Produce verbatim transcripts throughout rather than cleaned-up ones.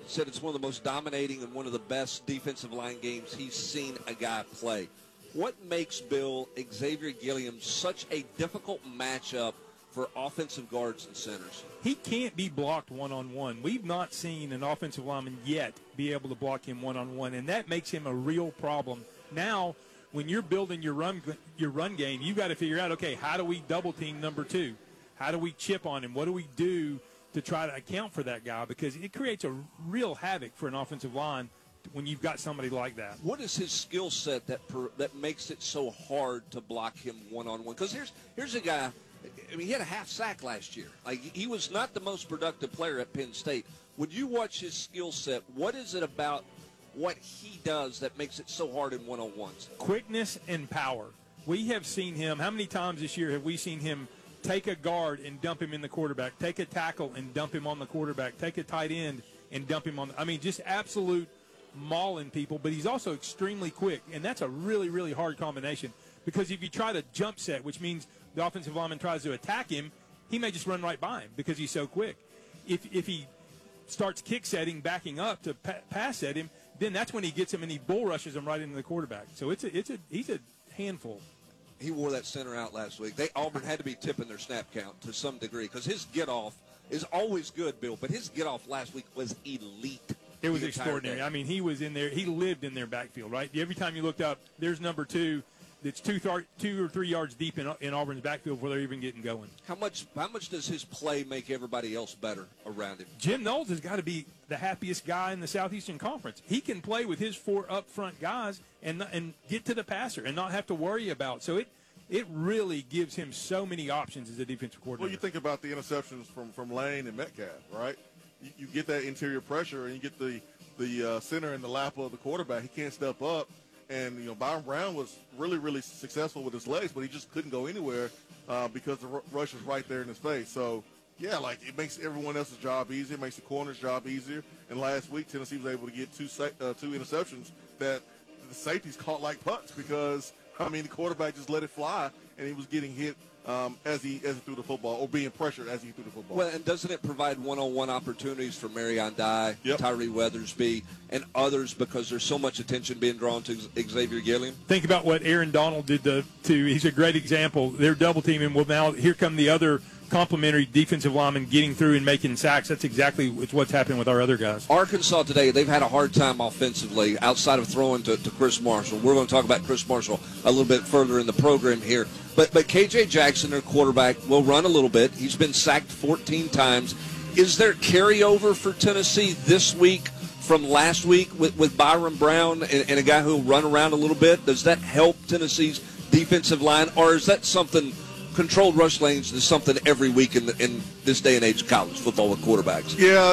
said it's one of the most dominating and one of the best defensive line games he's seen a guy play. What makes, Bill, Xavier Gilliam such a difficult matchup for offensive guards and centers? He can't be blocked one-on-one. We've not seen an offensive lineman yet be able to block him one-on-one, and that makes him a real problem. Now, when you're building your run your run game, you've got to figure out, okay, how do we double-team number two? How do we chip on him? What do we do to try to account for that guy? Because it creates a real havoc for an offensive line when you've got somebody like that. What is his skill set that per, that makes it so hard to block him one-on-one? Because here's here's a guy, I mean, he had a half sack last year. Like, he was not the most productive player at Penn State. When you watch his skill set, what is it about what he does that makes it so hard in one-on-ones? Quickness and power. We have seen him, how many times this year have we seen him take a guard and dump him in the quarterback, take a tackle and dump him on the quarterback, take a tight end and dump him on the, I mean, just absolute mauling people, but he's also extremely quick, and that's a really, really hard combination, because if you try to jump set, which means the offensive lineman tries to attack him, he may just run right by him because he's so quick. If if he starts kick setting, backing up to pa- pass at him, then that's when he gets him and he bull rushes him right into the quarterback. So it's a, it's a, he's a handful. He wore that center out last week. They Auburn had to be tipping their snap count to some degree because his get off is always good, Bill, but his get off last week was elite. It was extraordinary. I mean, he was in there. He lived in their backfield, right? Every time you looked up, there's number two that's two, th- two or three yards deep in, in Auburn's backfield before they're even getting going. How much How much does his play make everybody else better around him? Jim Knowles has got to be the happiest guy in the Southeastern Conference. He can play with his four up-front guys and and get to the passer and not have to worry about. So it it really gives him so many options as a defensive coordinator. Well, you think about the interceptions from, from Lane and Metcalf, right? You, you get that interior pressure and you get the – the uh, center in the lap of the quarterback. He can't step up. And, you know, Byron Brown was really, really successful with his legs, but he just couldn't go anywhere uh, because the r- rush was right there in his face. So, yeah, like, it makes everyone else's job easier. It makes the corner's job easier. And last week, Tennessee was able to get two sa- uh, two interceptions that the safeties caught like punts because, I mean, the quarterback just let it fly, and he was getting hit Um, as he as he threw the football, or being pressured as he threw the football. Well, and doesn't it provide one-on-one opportunities for Marion Dye, yep. Tyree Weathersby, and others because there's so much attention being drawn to Xavier Gilliam? Think about what Aaron Donald did to, to he's a great example. They're double-teaming. Well, now here come the other complementary defensive linemen getting through and making sacks. That's exactly what's happening with our other guys. Arkansas today, they've had a hard time offensively outside of throwing to, to Chris Marshall. We're going to talk about Chris Marshall a little bit further in the program here. But but K J Jackson, their quarterback, will run a little bit. He's been sacked fourteen times. Is there carryover for Tennessee this week from last week with, with Byron Brown and, and a guy who will run around a little bit? Does that help Tennessee's defensive line, or is that something – controlled rush lanes is something every week in, the, in this day and age of college football with quarterbacks? Yeah,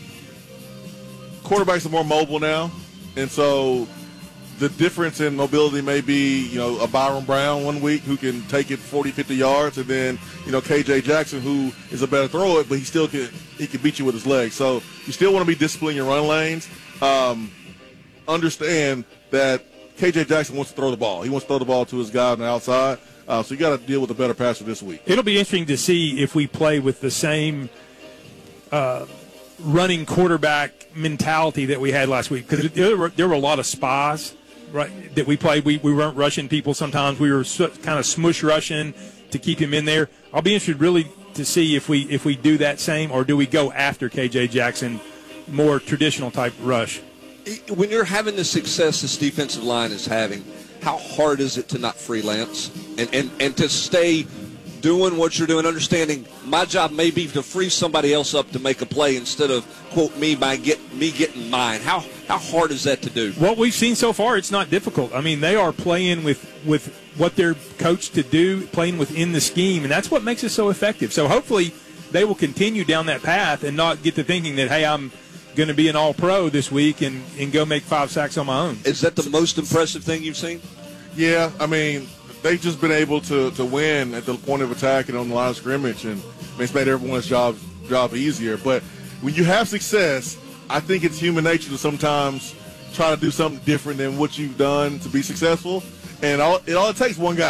quarterbacks are more mobile now, and so the difference in mobility may be, you know, a Byron Brown one week who can take it forty, fifty yards, and then, you know, K J Jackson who is a better thrower, but he still can he can beat you with his legs. So you still want to be disciplined in your run lanes. Um, understand that K J Jackson wants to throw the ball. He wants to throw the ball to his guy on the outside. Uh, so you got to deal with a better passer this week. It'll be interesting to see if we play with the same uh, running quarterback mentality that we had last week, because there were, there were a lot of spies, right, that we played. We, we weren't rushing people sometimes. We were so, kind of smush rushing to keep him in there. I'll be interested really to see if we if we do that same, or do we go after K J Jackson, more traditional type rush. When you're having the success this defensive line is having, how hard is it to not freelance and, and, and to stay doing what you're doing, understanding my job may be to free somebody else up to make a play instead of, quote, me by get me getting mine? How how hard is that to do? What we've seen so far, it's not difficult. I mean, they are playing with, with what they're coached to do, playing within the scheme, and that's what makes it so effective. So hopefully they will continue down that path and not get to thinking that, hey, I'm going to be an all-pro this week and, and go make five sacks on my own. Is that the most impressive thing you've seen? Yeah, I mean, they've just been able to, to win at the point of attack and on the line of scrimmage, and it's made everyone's job job easier. But when you have success, I think it's human nature to sometimes try to do something different than what you've done to be successful. And all it all it takes one guy.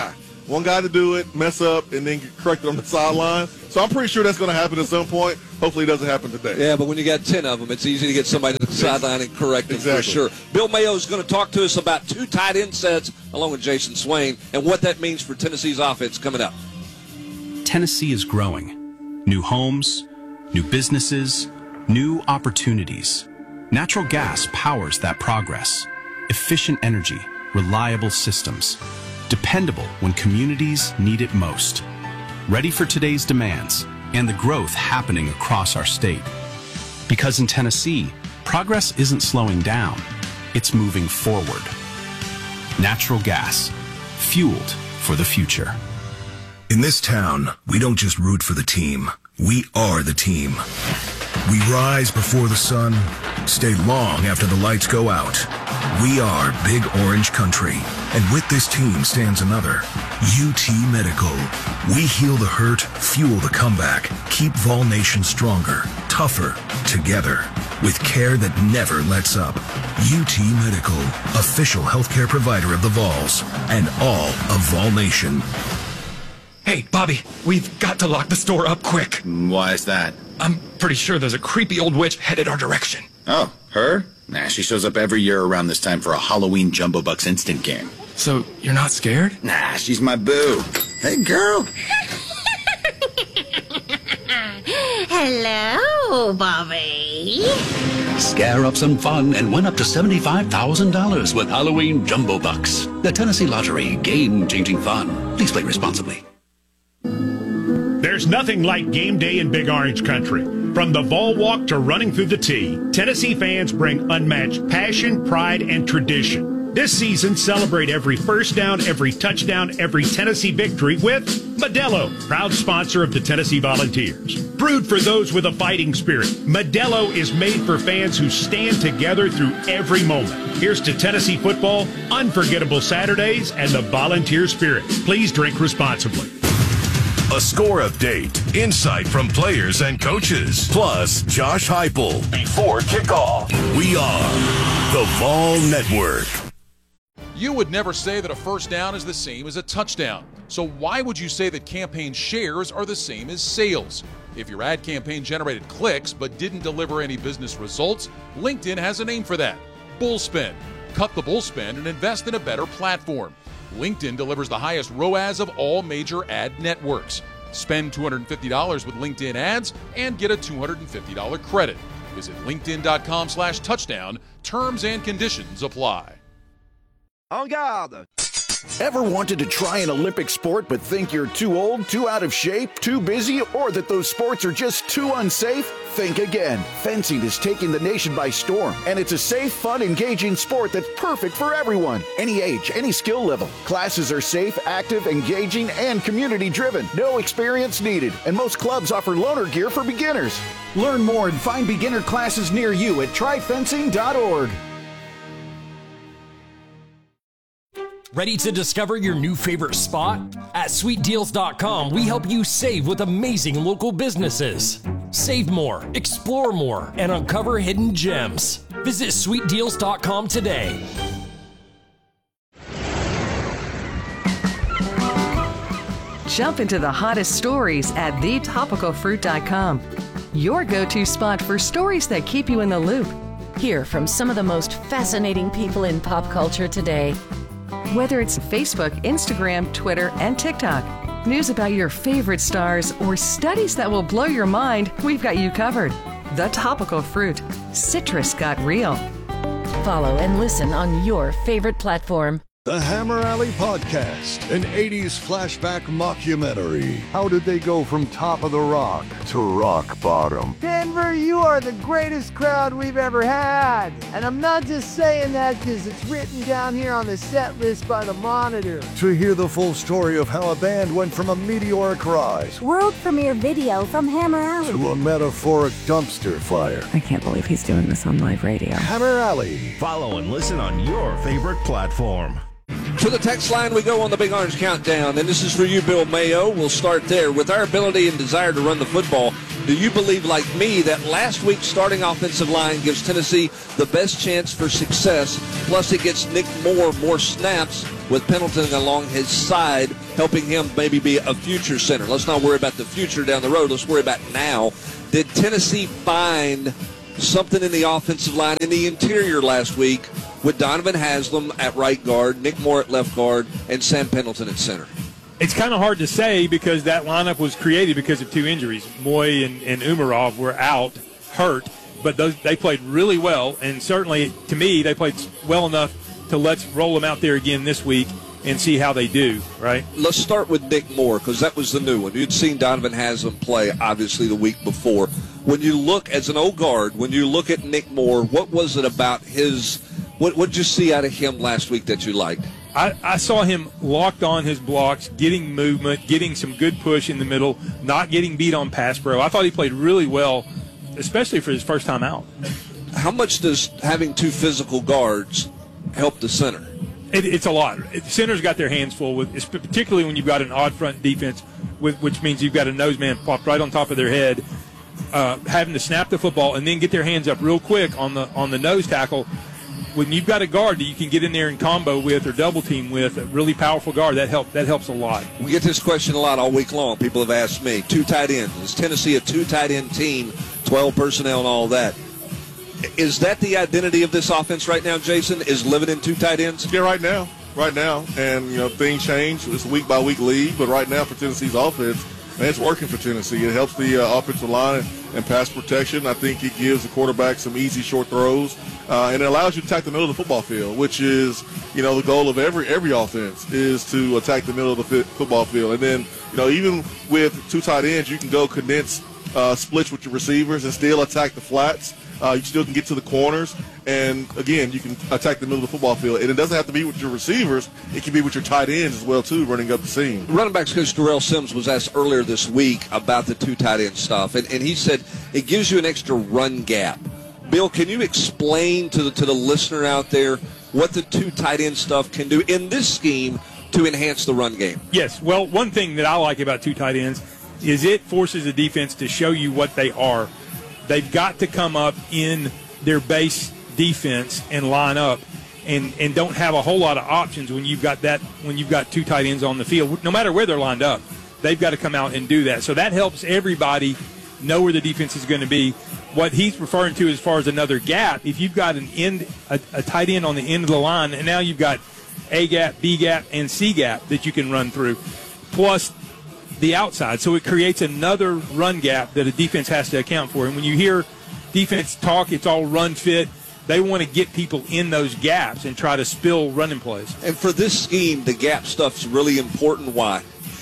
one guy to do it, mess up, and then get corrected on the sideline. So I'm pretty sure that's going to happen at some point. Hopefully it doesn't happen today. Yeah, but when you got ten of them, it's easy to get somebody to the sideline and correct them exactly. for sure. Bill Mayo is going to talk to us about two tight end sets along with Jason Swain and what that means for Tennessee's offense coming up. Tennessee is growing. New homes, new businesses, new opportunities. Natural gas powers that progress. Efficient energy, reliable systems. Dependable when communities need it most. Ready for today's demands and the growth happening across our state. Because in Tennessee, progress isn't slowing down, it's moving forward. Natural gas, fueled for the future. In this town, we don't just root for the team, we are the team. We rise before the sun, stay long after the lights go out. We are Big Orange Country, and with this team stands another, U T Medical. We heal the hurt, fuel the comeback, keep Vol Nation stronger, tougher, together, with care that never lets up. U T Medical, official healthcare provider of the Vols, and all of Vol Nation. Hey, Bobby, we've got to lock the store up quick. Why is that? I'm pretty sure there's a creepy old witch headed our direction. Oh, her? Nah, she shows up every year around this time for a Halloween Jumbo Bucks instant game. So, you're not scared? Nah, she's my boo. Hey, girl. Hello, Bobby. Scare up some fun and win up to seventy-five thousand dollars with Halloween Jumbo Bucks. The Tennessee Lottery, game-changing fun. Please play responsibly. There's nothing like game day in Big Orange Country. From the Vol Walk to running through the T, Tennessee fans bring unmatched passion, pride, and tradition. This season, celebrate every first down, every touchdown, every Tennessee victory with Modelo, proud sponsor of the Tennessee Volunteers. Brewed for those with a fighting spirit, Modelo is made for fans who stand together through every moment. Here's to Tennessee football, unforgettable Saturdays, and the Volunteer spirit. Please drink responsibly. A score update, insight from players and coaches, plus Josh Heupel before kickoff. We are the Vol Network. You would never say that a first down is the same as a touchdown. So why would you say that campaign shares are the same as sales? If your ad campaign generated clicks but didn't deliver any business results, LinkedIn has a name for that. Bullspend. Cut the bullspend and invest in a better platform. LinkedIn delivers the highest R O A S of all major ad networks. Spend two hundred fifty dollars with LinkedIn ads and get a two hundred fifty dollars credit. Visit linkedin.com slash touchdown. Terms and conditions apply. En garde! Ever wanted to try an Olympic sport but think you're too old, too out of shape, too busy, or that those sports are just too unsafe? Think again. Fencing is taking the nation by storm, and it's a safe, fun, engaging sport that's perfect for everyone. Any age, any skill level. Classes are safe, active, engaging, and community-driven. No experience needed, and most clubs offer loaner gear for beginners. Learn more and find beginner classes near you at try fencing dot org. Ready to discover your new favorite spot? At sweet deals dot com, we help you save with amazing local businesses. Save more, explore more, and uncover hidden gems. Visit sweet deals dot com today. Jump into the hottest stories at the topical fruit dot com. Your go-to spot for stories that keep you in the loop. Hear from some of the most fascinating people in pop culture today. Whether it's Facebook, Instagram, Twitter, and TikTok, news about your favorite stars, or studies that will blow your mind, we've got you covered. The Topical Fruit. Citrus got real. Follow and listen on your favorite platform. The Hammer Alley Podcast, an eighties flashback mockumentary. How did they go from top of the rock to rock bottom? Denver, you are the greatest crowd we've ever had. And I'm not just saying that because it's written down here on the set list by the Monitor. To hear the full story of how a band went from a meteoric rise, world premiere video from Hammer Alley, to a metaphoric dumpster fire. I can't believe he's doing this on live radio. Hammer Alley. Follow and listen on your favorite platform. To the text line we go on the Big Orange Countdown, and this is for you, Bill Mayo. We'll start there. With our ability and desire to run the football, do you believe, like me, that last week's starting offensive line gives Tennessee the best chance for success, plus it gets Nick Moore more snaps with Pendleton along his side helping him maybe be a future center. Let's not worry about the future down the road. Let's worry about now. Did Tennessee find something in the offensive line in the interior last week with Donovan Haslam at right guard, Nick Moore at left guard, and Sam Pendleton at center? It's kind of hard to say because that lineup was created because of two injuries. Moy and, and Umarov were out, hurt, but those, they played really well, and certainly, to me, they played well enough to let's roll them out there again this week and see how they do, right? Let's start with Nick Moore, because that was the new one. You'd seen Donovan Haslam play, obviously, the week before. When you look, as an old guard, when you look at Nick Moore, what was it about his – what did you see out of him last week that you liked? I, I saw him locked on his blocks, getting movement, getting some good push in the middle, not getting beat on pass pro. I thought he played really well, especially for his first time out. How much does having two physical guards help the center? It, it's a lot. It, centers got their hands full with, particularly when you've got an odd front defense, with, which means you've got a nose man popped right on top of their head, uh, having to snap the football and then get their hands up real quick on the on the nose tackle. When you've got a guard that you can get in there and combo with or double team with, a really powerful guard, that help that helps a lot. We get this question a lot all week long. People have asked me, two tight ends. Is Tennessee a two tight end team, twelve personnel and all that? Is that the identity of this offense right now, Jason, is living in two tight ends? Yeah, right now. Right now. And, you know, things change. It's a week-by-week league. But right now for Tennessee's offense, man, it's working for Tennessee. It helps the uh, offensive line and pass protection. I think it gives the quarterback some easy short throws. Uh, and it allows you to attack the middle of the football field, which is, you know, the goal of every every offense is to attack the middle of the fi- football field. And then, you know, even with two tight ends, you can go condense uh, splits with your receivers and still attack the flats. Uh, you still can get to the corners, and again, you can attack the middle of the football field. And it doesn't have to be with your receivers; it can be with your tight ends as well too, running up the seam. Running backs coach Darrell Sims was asked earlier this week about the two tight end stuff, and, and he said it gives you an extra run gap. Bill, can you explain to the to the listener out there what the two tight end stuff can do in this scheme to enhance the run game? Yes. Well, one thing that I like about two tight ends is it forces the defense to show you what they are. They've got to come up in their base defense and line up, and, and don't have a whole lot of options when you've got that when you've got two tight ends on the field. No matter where they're lined up, they've got to come out and do that. So that helps everybody know where the defense is going to be. What he's referring to as far as another gap, if you've got an end, a, a tight end on the end of the line, and now you've got A gap, B gap, and C gap that you can run through, plus the outside. So it creates another run gap that a defense has to account for. And when you hear defense talk, it's all run fit. They want to get people in those gaps and try to spill running plays. And for this scheme, the gap stuff's really important. Why?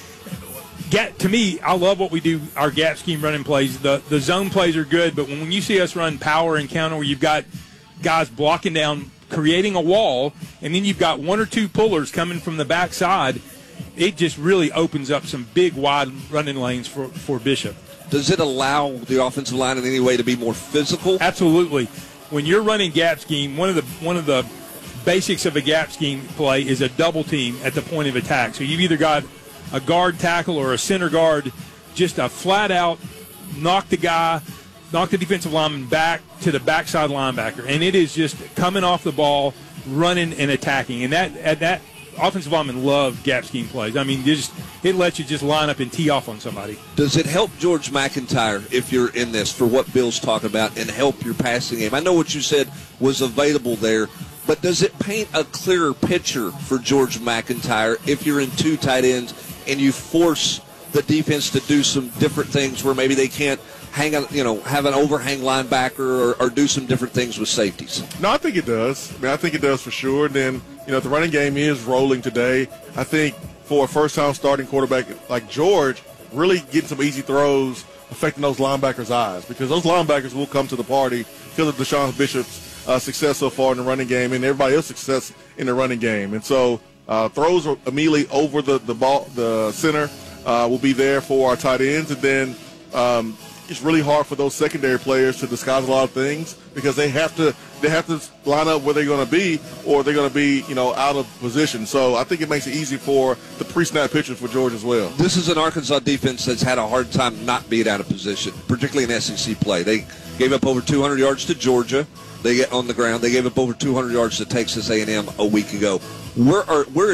Gap, to me, I love what we do, our gap scheme running plays. The the zone plays are good, but when, when you see us run power and counter where you've got guys blocking down, creating a wall, and then you've got one or two pullers coming from the backside, it just really opens up some big, wide running lanes for, for Bishop. Does it allow the offensive line in any way to be more physical? Absolutely. When you're running gap scheme, one of the one of the basics of a gap scheme play is a double team at the point of attack. So you've either got a guard tackle or a center guard, just a flat out knock the guy, knock the defensive lineman back to the backside linebacker, and it is just coming off the ball, running and attacking. And that at that offensive linemen love gap scheme plays. I mean, just it lets you just line up and tee off on somebody. Does it help George McIntyre, if you're in this, for what Bill's talking about, and help your passing game? I know what you said was available there, but does it paint a clearer picture for George McIntyre if you're in two tight ends and you force the defense to do some different things where maybe they can't hang on, you know, have an overhang linebacker or, or do some different things with safeties? No, I think it does. I mean, I think it does for sure. And then, you know, if the running game is rolling today, I think for a first-time starting quarterback like George, really getting some easy throws affecting those linebackers' eyes, because those linebackers will come to the party because of Deshaun Bishop's uh, success so far in the running game and everybody else's success in the running game. And so uh, throws are immediately over the, the ball, the center uh, will be there for our tight ends. And then um, it's really hard for those secondary players to disguise a lot of things because they have to they have to line up where they're going to be, or they're going to be, you know, out of position. So I think it makes it easy for the pre-snap pitcher for George as well. This is an Arkansas defense that's had a hard time not being out of position, particularly in S E C play. They gave up over two hundred yards to Georgia. They get on the ground. They gave up over two hundred yards to Texas A and M a week ago. Where are where is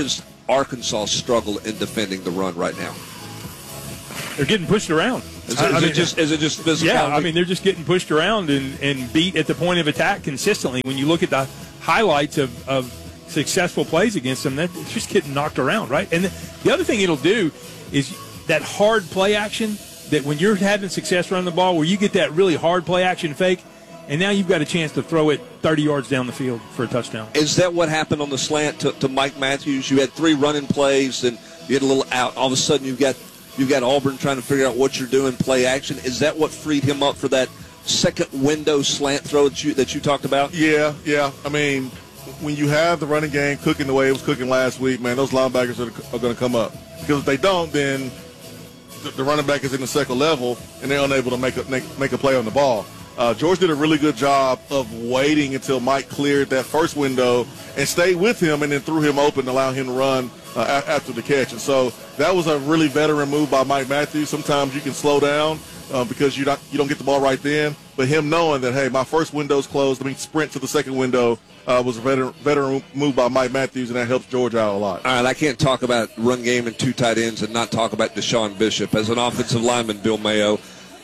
Arkansas struggle in defending the run right now? They're getting pushed around. Is it, I, is I it mean, just is it just physicality? Yeah, I mean they're just getting pushed around and, and beat at the point of attack consistently. When you look at the highlights of, of successful plays against them, that it's just getting knocked around, right? And the, the other thing it'll do is that hard play action. That when you're having success running the ball, where you get that really hard play action fake, and now you've got a chance to throw it thirty yards down the field for a touchdown. Is that what happened on the slant to, to Mike Matthews? You had three running plays, and you had a little out. All of a sudden, you've got you've got Auburn trying to figure out what you're doing, play action. Is that what freed him up for that second window slant throw that you that you talked about? Yeah, yeah. I mean, when you have the running game cooking the way it was cooking last week, man, those linebackers are, are going to come up. Because if they don't, then the, the running back is in the second level, and they're unable to make a make, make a play on the ball. Uh, George did a really good job of waiting until Mike cleared that first window and stayed with him and then threw him open, allowing him to run uh, a- after the catch. And so that was a really veteran move by Mike Matthews. Sometimes you can slow down uh, because you don't you don't get the ball right then. But him knowing that, hey, my first window's closed, let me sprint to the second window, uh, was a veteran, veteran move by Mike Matthews, and that helps George out a lot. All right, I can't talk about run game and two tight ends and not talk about Deshaun Bishop. As an offensive lineman, Bill Mayo,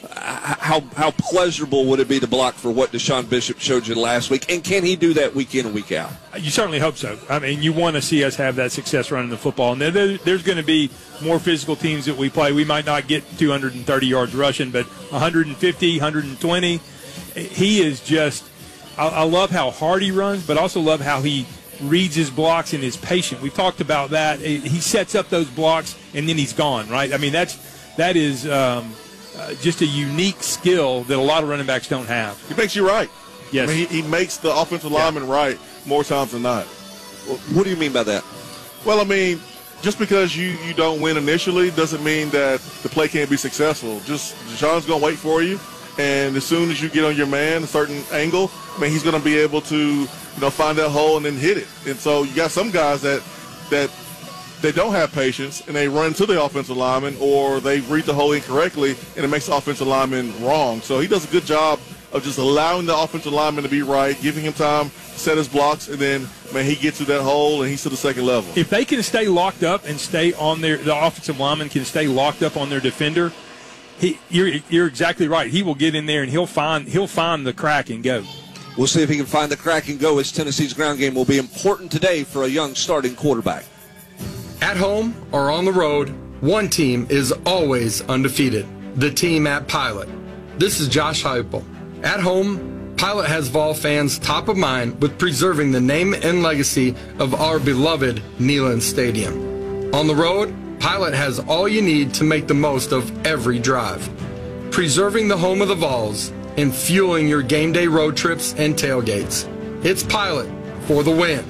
how how pleasurable would it be to block for what Deshaun Bishop showed you last week? And can he do that week in and week out? You certainly hope so. I mean, you want to see us have that success running the football. And there, there, there's going to be more physical teams that we play. We might not get two hundred thirty yards rushing, but one hundred fifty, one hundred twenty. He is just – I love how hard he runs, but also love how he reads his blocks and is patient. We've talked about that. He sets up those blocks, and then he's gone, right? I mean, that's that is um, – Uh, just a unique skill that a lot of running backs don't have. He makes you right. Yes. I mean, he, he makes the offensive lineman yeah. right more times than not. What do you mean by that? Well, I mean, just because you, you don't win initially doesn't mean that the play can't be successful. Just Deshaun's going to wait for you, and as soon as you get on your man, a certain angle, I mean, he's going to be able to, you know, find that hole and then hit it. And so you got some guys that that – they don't have patience, and they run to the offensive lineman, or they read the hole incorrectly, and it makes the offensive lineman wrong. So he does a good job of just allowing the offensive lineman to be right, giving him time to set his blocks, and then, man, he gets to that hole, and he's to the second level. If they can stay locked up and stay on their – the offensive lineman can stay locked up on their defender, he, you're, you're exactly right. He will get in there, and he'll find he'll find the crack and go. We'll see if he can find the crack and go, as Tennessee's ground game will be important today for a young starting quarterback. At home or on the road, one team is always undefeated, the team at Pilot. This is Josh Heupel. At home, Pilot has Vol fans top of mind with preserving the name and legacy of our beloved Neyland Stadium. On the road, Pilot has all you need to make the most of every drive, preserving the home of the Vols and fueling your game day road trips and tailgates. It's Pilot for the win.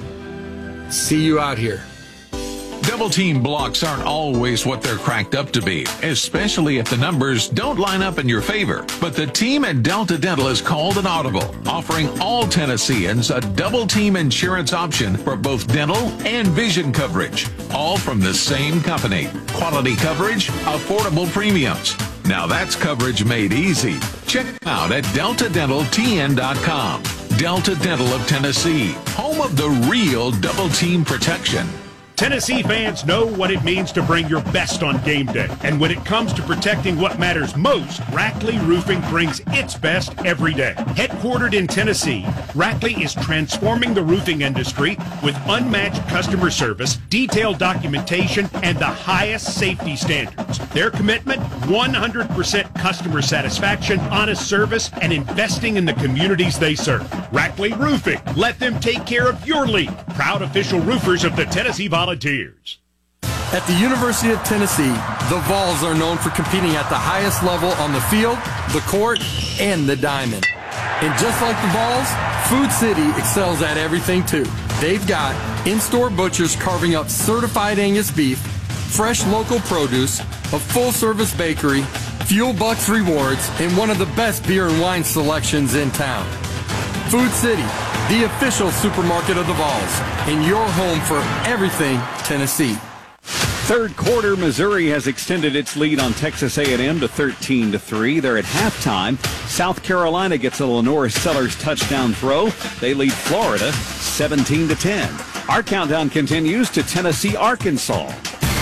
See you out here. Double team blocks aren't always what they're cracked up to be, especially if the numbers don't line up in your favor. But the team at Delta Dental has called an audible, offering all Tennesseans a double team insurance option for both dental and vision coverage, all from the same company. Quality coverage, affordable premiums. Now that's coverage made easy. Check them out at delta dental t n dot com. Delta Dental of Tennessee, home of the real double team protection. Tennessee fans know what it means to bring your best on game day. And when it comes to protecting what matters most, Rackley Roofing brings its best every day. Headquartered in Tennessee, Rackley is transforming the roofing industry with unmatched customer service, detailed documentation, and the highest safety standards. Their commitment, one hundred percent customer satisfaction, honest service, and investing in the communities they serve. Rackley Roofing. Let them take care of your league. Proud official roofers of the Tennessee Volunteers. At the University of Tennessee, the Vols are known for competing at the highest level on the field, the court, and the diamond. And just like the Vols, Food City excels at everything too. They've got in-store butchers carving up certified Angus beef, fresh local produce, a full-service bakery, Fuel Bucks rewards, and one of the best beer and wine selections in town. Food City, the official supermarket of the Vols, and your home for everything Tennessee. Third quarter, Missouri has extended its lead on Texas A and M to thirteen to three. They're at halftime. South Carolina gets a Lenore Sellers touchdown throw. They lead Florida seventeen to ten. Our countdown continues to Tennessee, Arkansas.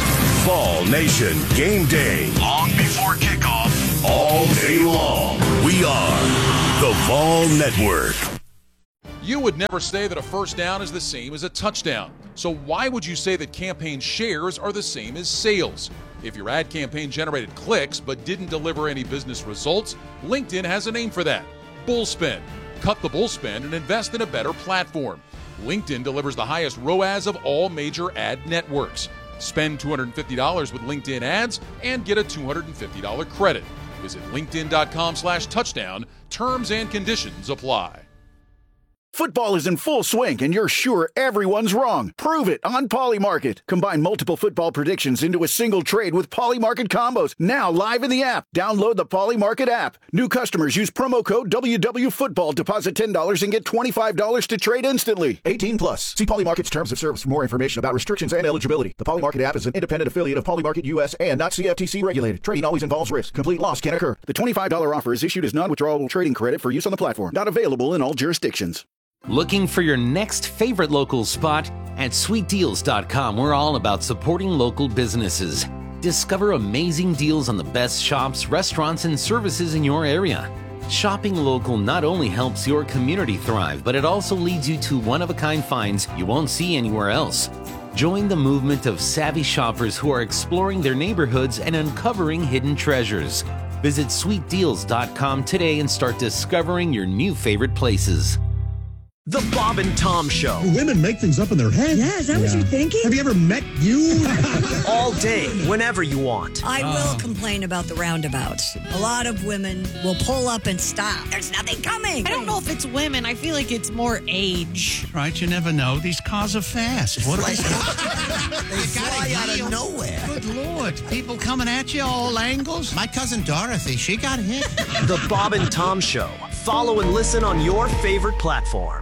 Vol Nation Game Day. Long before kickoff, all day long. We are the Vol Network. You would never say that a first down is the same as a touchdown. So why would you say that campaign shares are the same as sales? If your ad campaign generated clicks but didn't deliver any business results, LinkedIn has a name for that. Bullspend. Cut the bullspend and invest in a better platform. LinkedIn delivers the highest R O A S of all major ad networks. Spend two hundred fifty dollars with LinkedIn ads and get a two hundred fifty dollars credit. Visit linkedin.com slash touchdown. Terms and conditions apply. Football is in full swing, and you're sure everyone's wrong. Prove it on Polymarket. Combine multiple football predictions into a single trade with Polymarket combos. Now live in the app. Download the Polymarket app. New customers use promo code W W Football. Deposit ten dollars and get twenty-five dollars to trade instantly. eighteen plus. See Polymarket's terms of service for more information about restrictions and eligibility. The Polymarket app is an independent affiliate of Polymarket U S and not C F T C regulated. Trading always involves risk. Complete loss can occur. The twenty-five dollars offer is issued as non-withdrawable trading credit for use on the platform. Not available in all jurisdictions. Looking for your next favorite local spot? At sweet deals dot com, we're all about supporting local businesses. Discover amazing deals on the best shops, restaurants, and services in your area. Shopping local not only helps your community thrive, but it also leads you to one-of-a-kind finds you won't see anywhere else. Join the movement of savvy shoppers who are exploring their neighborhoods and uncovering hidden treasures. Visit sweet deals dot com today and start discovering your new favorite places. The Bob and Tom Show. Women make things up in their head. Yeah, is that what you're thinking? Have you ever met you? All day, whenever you want. I will complain about the roundabouts. A lot of women will pull up and stop. There's nothing coming. I don't know if it's women. I feel like it's more age. Right, you never know. These cars are fast. What are they? They fly out of nowhere. Good Lord. People coming at you all angles. My cousin Dorothy, she got hit. The Bob and Tom Show. Follow and listen on your favorite platform.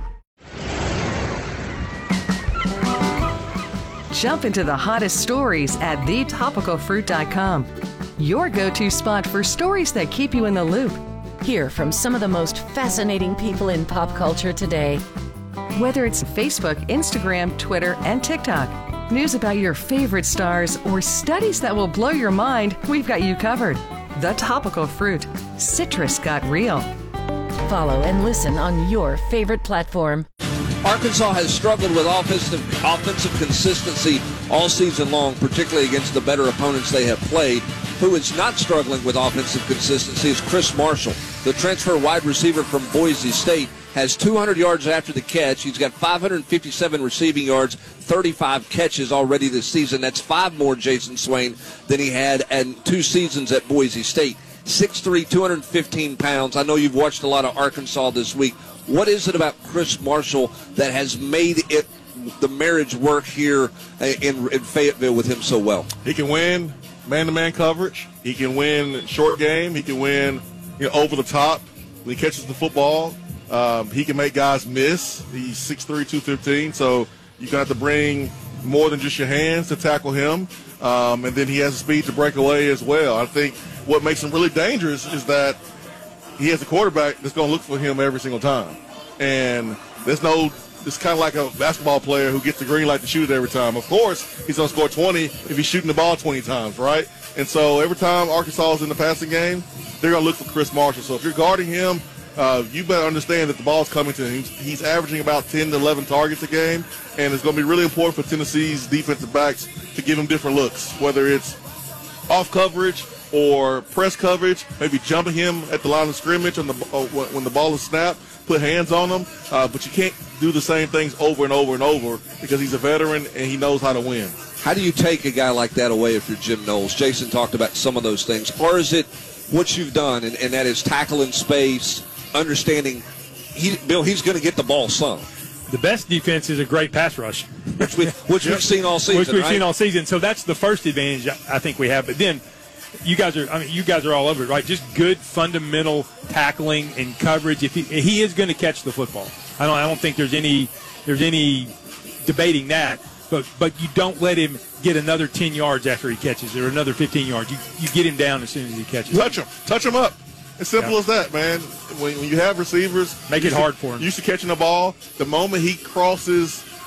Jump into the hottest stories at the topical fruit dot com. Your go-to spot for stories that keep you in the loop. Hear from some of the most fascinating people in pop culture today. Whether it's Facebook, Instagram, Twitter, and TikTok, news about your favorite stars, or studies that will blow your mind, we've got you covered. The Topical Fruit. Citrus got real. Follow and listen on your favorite platform. Arkansas has struggled with offensive offensive consistency all season long, particularly against the better opponents they have played. Who is not struggling with offensive consistency is Chris Marshall. The transfer wide receiver from Boise State has two hundred yards after the catch. He's got five hundred fifty-seven receiving yards, thirty-five catches already this season. That's five more, Jason Swain, than he had in two seasons at Boise State. six three, two hundred fifteen pounds. I know you've watched a lot of Arkansas this week. What is it about Chris Marshall that has made it the marriage work here in, in Fayetteville with him so well? He can win man-to-man coverage. He can win short game. He can win, you know, over the top when he catches the football. Um, he can make guys miss. He's six three, two fifteen, so you're going to have to bring more than just your hands to tackle him. Um, and then he has the speed to break away as well. I think what makes him really dangerous is that he has a quarterback that's going to look for him every single time. And there's no, it's kind of like a basketball player who gets the green light to shoot it every time. Of course, he's going to score twenty if he's shooting the ball twenty times, right? And so every time Arkansas is in the passing game, they're going to look for Chris Marshall. So if you're guarding him, uh, you better understand that the ball's coming to him. He's, he's averaging about ten to eleven targets a game, and it's going to be really important for Tennessee's defensive backs to give him different looks, whether it's off coverage or press coverage, maybe jumping him at the line of scrimmage on the, uh, when the ball is snapped, put hands on him. Uh, but you can't do the same things over and over and over because he's a veteran and he knows how to win. How do you take a guy like that away if you're Jim Knowles? Jason talked about some of those things. Or is it what you've done, and, and that is tackle in space, understanding, he, Bill, he's going to get the ball some. The best defense is a great pass rush. Which, we, which we've seen all season, Which we've right? seen all season. So that's the first advantage I think we have. But then you guys are, I mean, you guys are all over it, right? Just good fundamental tackling and coverage. If he, he is going to catch the football, I don't, I don't think there's any, there's any debating that. But, but you don't let him get another ten yards after he catches, or another fifteen yards. You, you get him down as soon as he catches. Touch him, touch him up. As simple yeah. as that, man. When, when you have receivers, make it hard for him. Used to catching the ball, the moment he crosses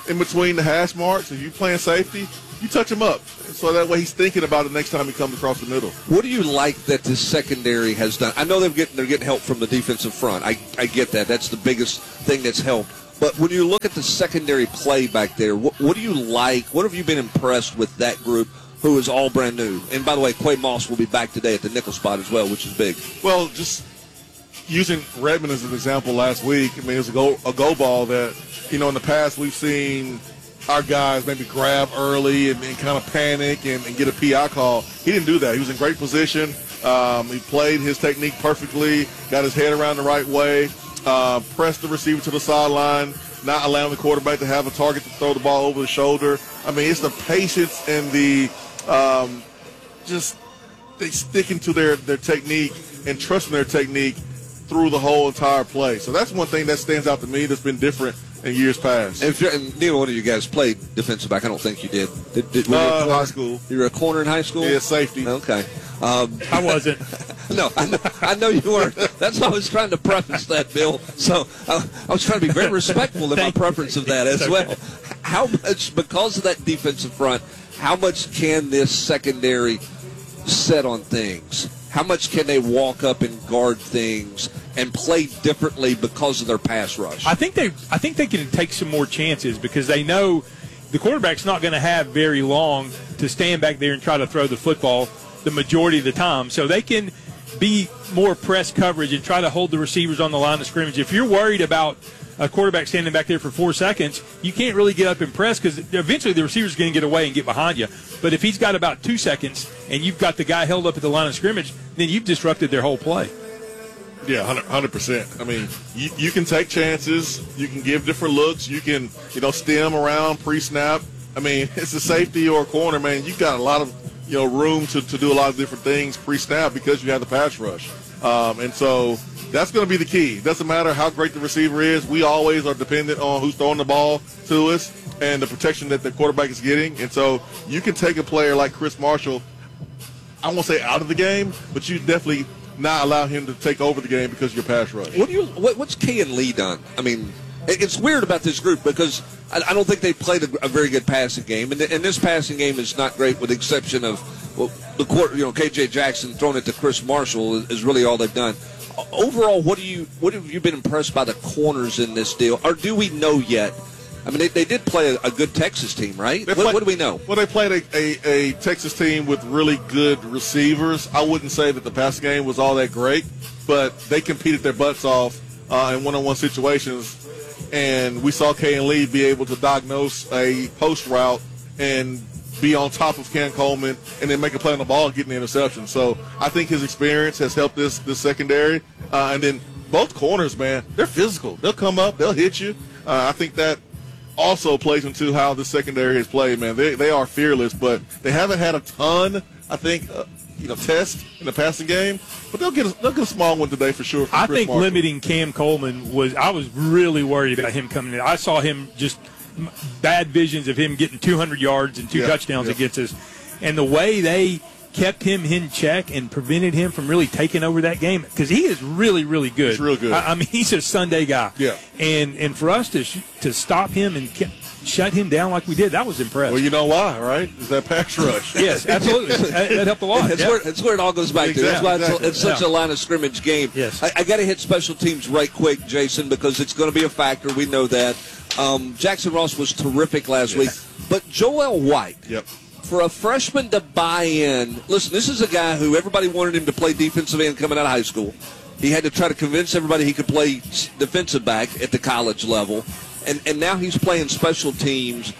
in between the hash marks, if you're playing safety, you touch him up. So that way he's thinking about it next time he comes across the middle. What do you like that this secondary has done? I know they're getting, they're getting help from the defensive front. I, I get that. That's the biggest thing that's helped. But when you look at the secondary play back there, what, what do you like? What have you been impressed with that group who is all brand new? And by the way, Quay Moss will be back today at the nickel spot as well, which is big. Well, just using Redmond as an example last week, I mean, it was a go, a go ball that, you know, in the past we've seen our guys maybe grab early and, and kind of panic and, and get a P I call. He didn't do that. He was in great position. Um, he played his technique perfectly, got his head around the right way. Uh, press the receiver to the sideline, not allowing the quarterback to have a target to throw the ball over the shoulder. I mean, it's the patience and the um, just they sticking to their, their technique and trusting their technique through the whole entire play. So that's one thing that stands out to me that's been different in years past. If you're, and neither one of you guys played defensive back. I don't think you did. Did, did uh, in high school. You were a corner in high school? Yeah, safety. Okay. Um, I wasn't. No, I know, I know you weren't. That's why I was trying to preface that, Bill. So uh, I was trying to be very respectful in my preference of that as well. How much, because of that defensive front, how much can this secondary set on things? How much can they walk up and guard things and play differently because of their pass rush? I think they I think they can take some more chances because they know the quarterback's not going to have very long to stand back there and try to throw the football the majority of the time. So they can be more press coverage and try to hold the receivers on the line of scrimmage. If you're worried about a quarterback standing back there for four seconds, you can't really get up and press because eventually the receiver's going to get away and get behind you. But if he's got about two seconds and you've got the guy held up at the line of scrimmage, then you've disrupted their whole play. Yeah, one hundred percent. I mean, you, you can take chances. You can give different looks. You can, you know, stem around pre-snap. I mean, it's a safety or a corner, man. You've got a lot of, you know, room to, to do a lot of different things pre-snap because you have the pass rush. Um, and so that's going to be the key. It doesn't matter how great the receiver is. We always are dependent on who's throwing the ball to us and the protection that the quarterback is getting. And so you can take a player like Chris Marshall, I won't say out of the game, but you definitely not allow him to take over the game because of your pass rush. What do you? What, what's Kean Lee done? I mean, it, it's weird about this group because I, I don't think they played a, a very good passing game, and, and this passing game is not great, with the exception of well, the court. You know, K J Jackson throwing it to Chris Marshall is, is really all they've done. Overall, what do you? What have you been impressed by the corners in this deal, or do we know yet? I mean, they, they did play a, a good Texas team, right? What, played, what do we know? Well, they played a, a, a Texas team with really good receivers. I wouldn't say that the passing game was all that great, but they competed their butts off uh, in one-on-one situations, and we saw Kean Lee be able to diagnose a post route and be on top of Ken Coleman and then make a play on the ball and get an interception. So I think his experience has helped this, this secondary. Uh, and then both corners, man, they're physical. They'll come up. They'll hit you. Uh, I think that also plays into how the secondary has played, man. They they are fearless, but they haven't had a ton, I think, uh, you know, tests in the passing game. But they'll get a, they'll get a small one today for sure. I Chris think Marshall. Limiting Cam Coleman was – I was really worried about him coming in. I saw him just bad visions of him getting two hundred yards and two yeah, touchdowns yeah. against us. And the way they – kept him in check and prevented him from really taking over that game because he is really, really good. He's real good. I, I mean, he's a Sunday guy. Yeah. And and for us to sh- to stop him and ke- shut him down like we did, that was impressive. Well, you know why, right? Is that pass rush? Yes, absolutely. that, that helped a lot. That's, yeah. where, that's where it all goes back Exactly, to. That's why it's, exactly. it's such Yeah. a line of scrimmage game. Yes. I, I got to hit special teams right quick, Jason, because it's going to be a factor. We know that. Um, Jackson Ross was terrific last Yes. week. But Joel White. Yep. For a freshman to buy in, listen, this is a guy who everybody wanted him to play defensive end coming out of high school. He had to try to convince everybody he could play defensive back at the college level. And, and now he's playing special teams.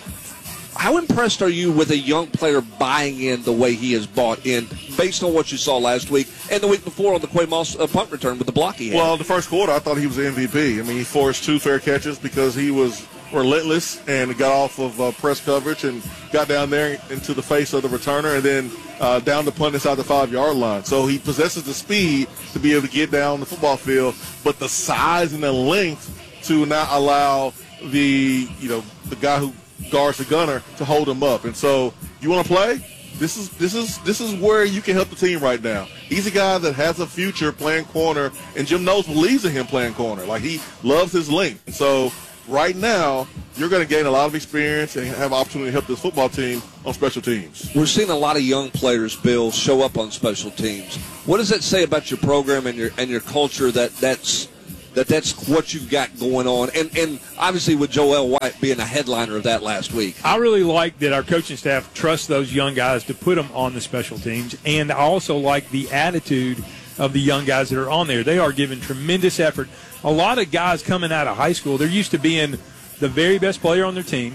How impressed are you with a young player buying in the way he has bought in based on what you saw last week and the week before on the Quay Moss uh, punt return with the block he had? Well, the first quarter, I thought he was the M V P. I mean, he forced two fair catches because he was relentless and got off of uh, press coverage and got down there into the face of the returner and then uh, down the punt inside the five-yard line. So he possesses the speed to be able to get down the football field, but the size and the length to not allow the, you know, the guy who guards the gunner to hold him up. And so you want to play? This is this is this is where you can help the team right now. He's a guy that has a future playing corner, and Jim Knowles believes in him playing corner. Like, he loves his length. And so right now, you're going to gain a lot of experience and have an opportunity to help this football team on special teams. We're seeing a lot of young players, Bill, show up on special teams. What does that say about your program and your and your culture that that's that that's what you've got going on? And and obviously with Joel White being a headliner of that last week. I really like that our coaching staff trusts those young guys to put them on the special teams, and I also like the attitude of the young guys that are on there. They are giving tremendous effort. A lot of guys coming out of high school, they're used to being the very best player on their team,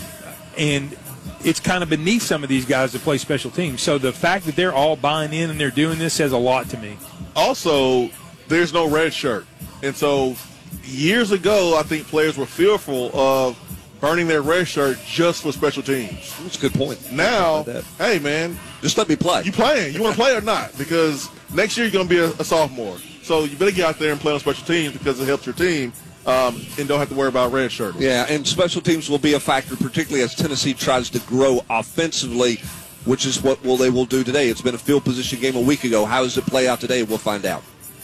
and it's kind of beneath some of these guys to play special teams. So the fact that they're all buying in and they're doing this says a lot to me. Also, there's no red shirt. And so years ago, I think players were fearful of burning their red shirt just for special teams. That's a good point. Now, hey, man. Just let me play. You playing. You want to play or not? Because next year you're going to be a, a sophomore. So you better get out there and play on special teams because it helps your team. Um, and don't have to worry about red shirt. Yeah, and special teams will be a factor, particularly as Tennessee tries to grow offensively, which is what will they will do today. It's been a field position game a week ago. How does it play out today? We'll find out.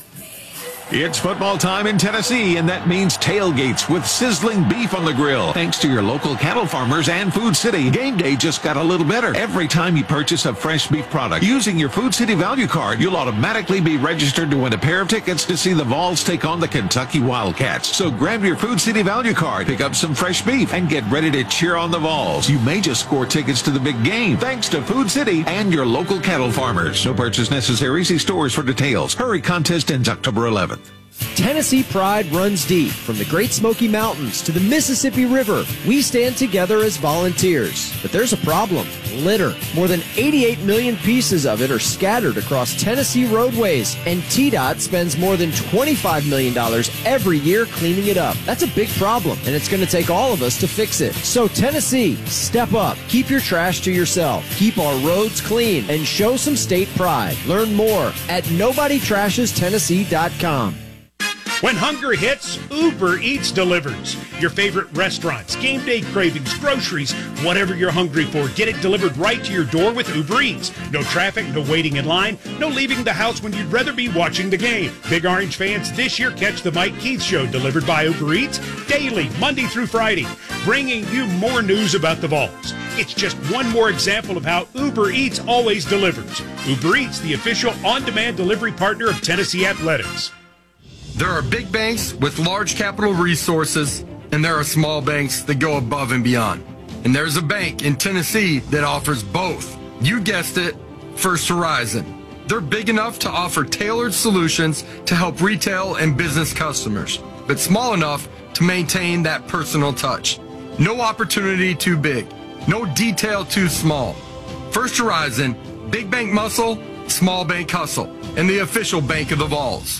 It's football time in Tennessee, and that means tailgates with sizzling beef on the grill. Thanks to your local cattle farmers and Food City, game day just got a little better. Every time you purchase a fresh beef product using your Food City value card, you'll automatically be registered to win a pair of tickets to see the Vols take on the Kentucky Wildcats. So grab your Food City value card, pick up some fresh beef, and get ready to cheer on the Vols. You may just score tickets to the big game thanks to Food City and your local cattle farmers. No purchase necessary. See stores for details. Hurry, contest ends October eleventh. Tennessee pride runs deep. From the Great Smoky Mountains to the Mississippi River, we stand together as volunteers. But there's a problem. Litter. More than eighty-eight million pieces of it are scattered across Tennessee roadways, and T DOT spends more than twenty-five million dollars every year cleaning it up. That's a big problem, and it's going to take all of us to fix it. So Tennessee, step up. Keep your trash to yourself. Keep our roads clean, and show some state pride. Learn more at nobody trashes tennessee dot com. When hunger hits, Uber Eats delivers. Your favorite restaurants, game day cravings, groceries, whatever you're hungry for, get it delivered right to your door with Uber Eats. No traffic, no waiting in line, no leaving the house when you'd rather be watching the game. Big Orange fans, this year catch the Mike Keith Show delivered by Uber Eats daily, Monday through Friday, bringing you more news about the Vols. It's just one more example of how Uber Eats always delivers. Uber Eats, the official on-demand delivery partner of Tennessee Athletics. There are big banks with large capital resources, and there are small banks that go above and beyond. And there's a bank in Tennessee that offers both. You guessed it, First Horizon. They're big enough to offer tailored solutions to help retail and business customers, but small enough to maintain that personal touch. No opportunity too big, no detail too small. First Horizon, big bank muscle, small bank hustle, and the official bank of the Vols.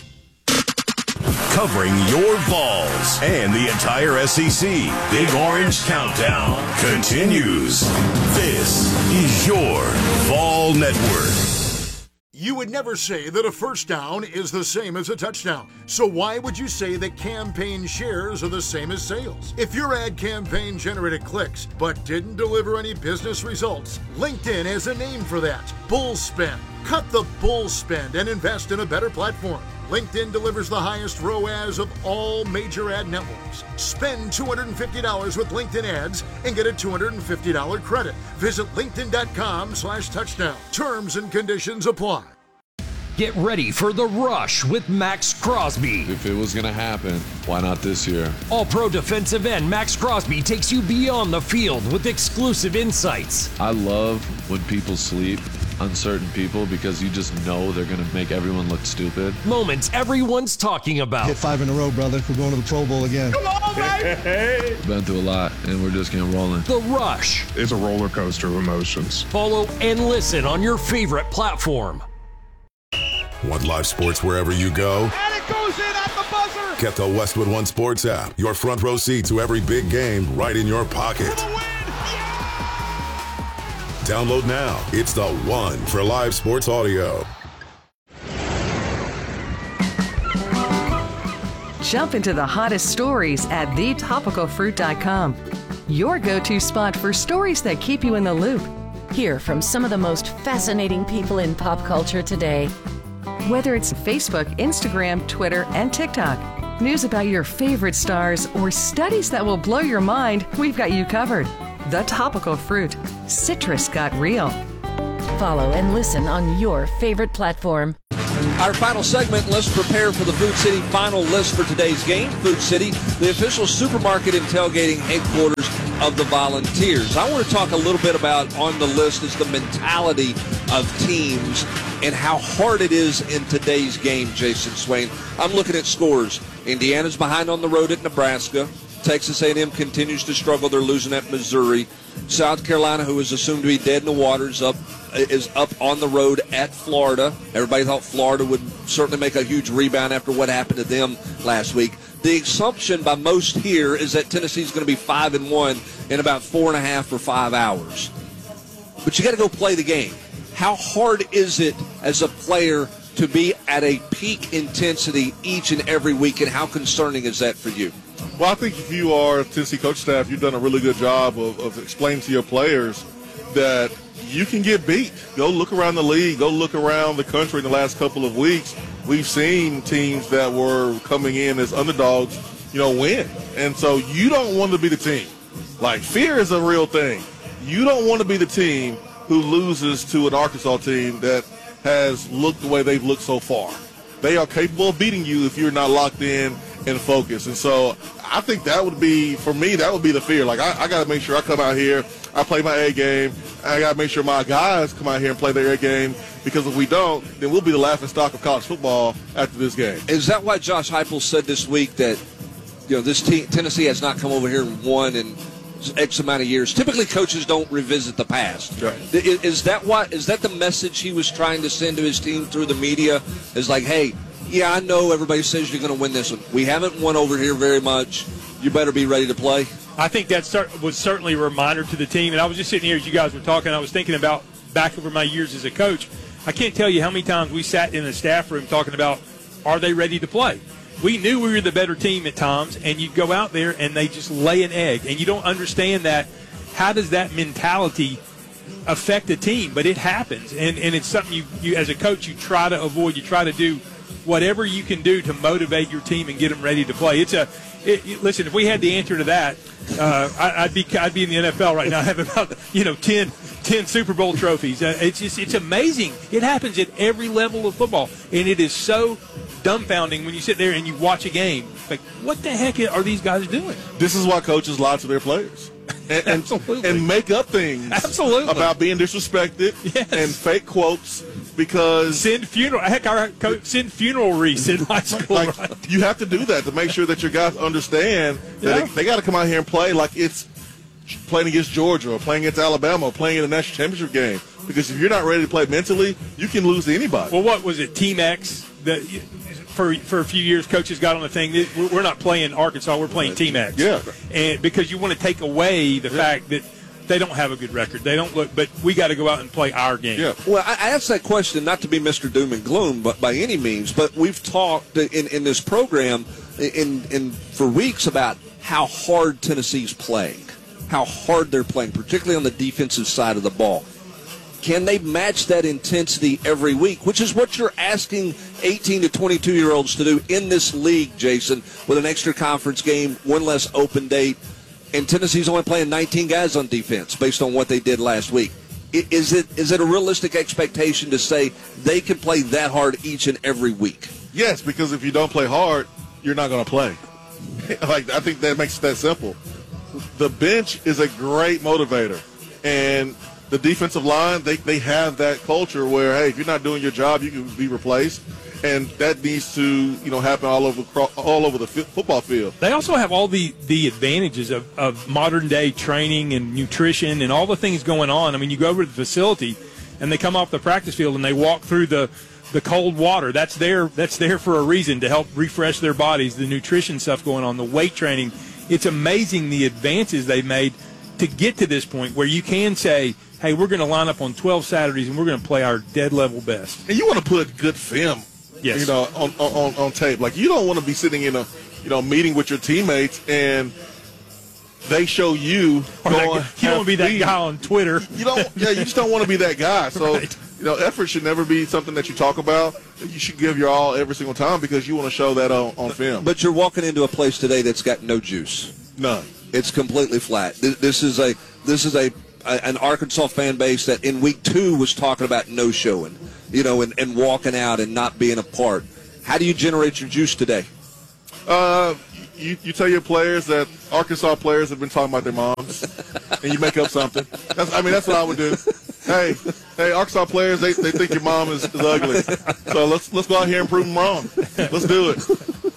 Covering your Vols and the entire S E C. Big Orange Countdown continues. This is your Vol Network. You would never say that a first down is the same as a touchdown. So why would you say that campaign shares are the same as sales? If your ad campaign generated clicks but didn't deliver any business results, LinkedIn has a name for that. Bull spend. Cut the bull spend and invest in a better platform. LinkedIn delivers the highest R O A S of all major ad networks. Spend two hundred fifty dollars with LinkedIn ads and get a two hundred fifty dollars credit. Visit linkedin.com slash touchdown. Terms and conditions apply. Get ready for the rush with Max Crosby. If it was going to happen, why not this year? All-pro defensive end Max Crosby takes you beyond the field with exclusive insights. I love when people sleep, uncertain people, because you just know they're going to make everyone look stupid. Moments everyone's talking about. Hit five in a row, brother. We're going to the Pro Bowl again. Come on, baby! We've been through a lot, and we're just getting rolling. The Rush. It's a roller coaster of emotions. Follow and listen on your favorite platform. Want live sports wherever you go? And it goes in at the buzzer! Get the Westwood One Sports app. Your front row seat to every big game right in your pocket. For the win! Yeah! Download now. It's the one for live sports audio. Jump into the hottest stories at the topical fruit dot com. Your go-to spot for stories that keep you in the loop. Hear from some of the most fascinating people in pop culture today. Whether it's Facebook, Instagram, Twitter, and TikTok, News about your favorite stars or studies that will blow your mind, we've got you covered. The Topical Fruit. Citrus got real. Follow and listen on your favorite platform. Our final segment, let's prepare for the Food City final list for today's game. Food City, the official supermarket and tailgating headquarters of the Volunteers. I want to talk a little bit about on the list is the mentality of teams and how hard it is in today's game, Jason Swain. I'm looking at scores. Indiana's behind on the road at Nebraska. Texas A and M continues to struggle. They're losing at Missouri. South Carolina, who is assumed to be dead in the water, is up, is up on the road at Florida. Everybody thought Florida would certainly make a huge rebound after what happened to them last week. The assumption by most here is that Tennessee's going to be five and one in about four and a half or five hours. But you got to go play the game. How hard is it as a player to be at a peak intensity each and every week, and how concerning is that for you? Well, I think if you are Tennessee coach staff, you've done a really good job of, of explaining to your players that you can get beat. Go look around the league. Go look around the country in the last couple of weeks. We've seen teams that were coming in as underdogs, you know, win. And so you don't want to be the team. Like, fear is a real thing. You don't want to be the team who loses to an Arkansas team that has looked the way they've looked so far. They are capable of beating you if you're not locked in and focused. And so I think that would be, for me, that would be the fear. Like, I, I got to make sure I come out here, I play my A game. I got to make sure my guys come out here and play their A game, because if we don't, then we'll be the laughing stock of college football after this game. Is that why Josh Heupel said this week that, you know, this team, Tennessee has not come over here and won in X amount of years? Typically, coaches don't revisit the past. Right. Is, is that why? Is that the message he was trying to send to his team through the media? Is like, hey, yeah, I know everybody says you're going to win this one. We haven't won over here very much. You better be ready to play. I think that start, was certainly a reminder to the team. And I was just sitting here as you guys were talking. I was thinking about back over my years as a coach. I can't tell you how many times we sat in the staff room talking about, are they ready to play? We knew we were the better team at times, and you'd go out there and they just lay an egg. And you don't understand that. How does that mentality affect a team? But it happens. And, and it's something you, you, as a coach, you try to avoid. You try to do whatever you can do to motivate your team and get them ready to play. It's a it, listen. If we had the answer to that, uh, I, I'd be I'd be in the N F L right now. I have about you know ten, ten Super Bowl trophies. Uh, it's just it's amazing. It happens at every level of football, and it is so dumbfounding when you sit there and you watch a game. Like, what the heck are these guys doing? This is why coaches lie to their players. And, and, and make up things Absolutely. about being disrespected yes. and fake quotes, because send funeral heck our coach send funeral wreaths in high school. Like, right? You have to do that to make sure that your guys understand that Yeah. they, they got to come out here and play like it's playing against Georgia or playing against Alabama or playing in a national championship game. Because if you're not ready to play mentally, you can lose to anybody. Well, what was it, Team X? That for for a few years, coaches got on the thing. We're not playing Arkansas; we're playing Team X. Yeah, and because you want to take away the yeah. fact that they don't have a good record, they don't look. But we got to go out and play our game. Yeah. Well, I asked that question not to be Mister Doom and Gloom, but by any means. But we've talked in in this program in in for weeks about how hard Tennessee's playing, how hard they're playing, particularly on the defensive side of the ball. Can they match that intensity every week, which is what you're asking eighteen to twenty-two-year-olds to do in this league, Jason, with an extra conference game, one less open date, and Tennessee's only playing nineteen guys on defense based on what they did last week. Is it is it a realistic expectation to say they can play that hard each and every week? Yes, because if you don't play hard, you're not going to play. Like, I think that makes it that simple. The bench is a great motivator, and the defensive line, they, they have that culture where, hey, if you're not doing your job, you can be replaced, and that needs to, you know, happen all over all over the f- football field. They also have all the, the advantages of, of modern-day training and nutrition and all the things going on. I mean, you go over to the facility, and they come off the practice field, and they walk through the, the cold water. That's there, that's there for a reason, to help refresh their bodies, the nutrition stuff going on, the weight training. It's amazing the advances they've made to get to this point where you can say, hey, we're going to line up on twelve Saturdays and we're going to play our dead level best. And you want to put good film, yes. you know, on, on on tape. Like, you don't want to be sitting in a, you know, meeting with your teammates and they show you or going. That, you don't want to be that guy on Twitter. You don't. Yeah, you just don't want to be that guy. So right. you know, effort should never be something that you talk about. You should give your all every single time because you want to show that on, on film. But you're walking into a place today that's got no juice. None. It's completely flat. This is a this is a, a an Arkansas fan base that in week two was talking about no showing, you know, and, and walking out and not being a part. How do you generate your juice today? Uh, you, you tell your players that Arkansas players have been talking about their moms, and you make up something. That's, I mean, that's what I would do. Hey, hey, Arkansas players, they, they think your mom is, is ugly. So let's let's go out here and prove them wrong. Let's do it.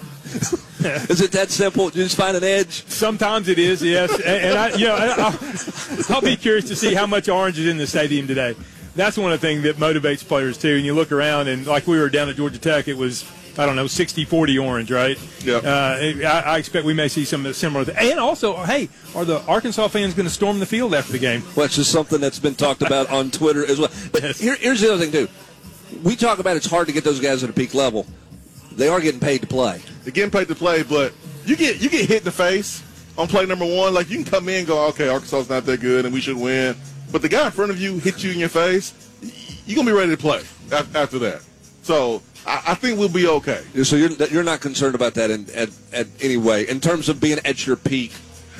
Is it that simple? You just find an edge? Sometimes it is, yes. And, and I, you know, I'll, I'll be curious to see how much orange is in the stadium today. That's one of the things that motivates players, too. And you look around, and like we were down at Georgia Tech, it was, I don't know, sixty forty orange, right? Yeah. Uh, I, I expect we may see some similar things. And also, hey, are the Arkansas fans going to storm the field after the game? Well, it's just something that's been talked about on Twitter as well. But yes. here, here's the other thing, too. We talk about it's hard to get those guys at a peak level. They are getting paid to play. They're getting paid to play, but you get you get hit in the face on play number one. Like, you can come in and go, okay, Arkansas is not that good and we should win. But the guy in front of you hit you in your face, you're going to be ready to play after that. So I, I think we'll be okay. So you're you're not concerned about that in at, at any way in terms of being at your peak?